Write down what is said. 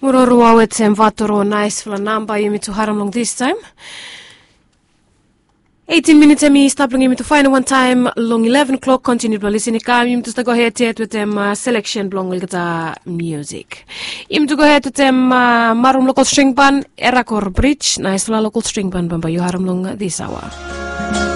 Murorua etem vatoro nice fla number yumi to haramlong this time. 18 minutes emi stapling yumi to final one time long 11 o'clock continue to listen kam yumi to go ahead with them selection blong guitar music. Yumi to go ahead with them marum local string band Erakor Bridge nice fla local string band bamba you haramlong this hour.